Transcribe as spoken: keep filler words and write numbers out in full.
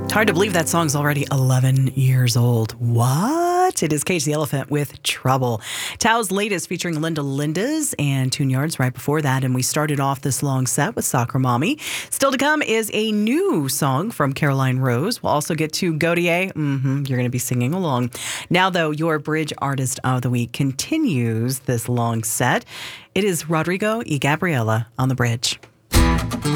It's hard to believe that song's already eleven years old. What? It is Cage the Elephant with Trouble. Tao's latest featuring Linda Lindas and Tune Yards right before that. And we started off this long set with Soccer Mommy. Still to come is a new song from Caroline Rose. We'll also get to Gaudier. Mm-hmm, you're going to be singing along. Now, though, your Bridge Artist of the Week continues this long set. It is Rodrigo y Gabriela on the bridge.